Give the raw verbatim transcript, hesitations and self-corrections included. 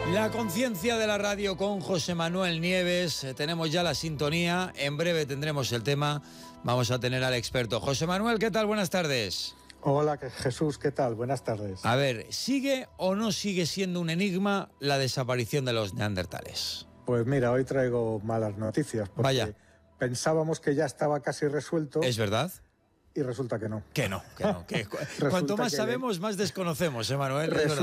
La conciencia de la radio con José Manuel Nieves. Eh, tenemos ya la sintonía. En breve tendremos el tema. Vamos a tener al experto. José Manuel, ¿qué tal? Buenas tardes. Hola, Jesús, ¿qué tal? Buenas tardes. A ver, ¿sigue o no sigue siendo un enigma la desaparición de los neandertales? Pues mira, hoy traigo malas noticias. Porque Vaya. Pensábamos que ya estaba casi resuelto. ¿Es verdad? Y resulta que no. Que no, que no. Que cu- cuanto más que sabemos, más desconocemos, ¿eh, Manuel? Es verdad.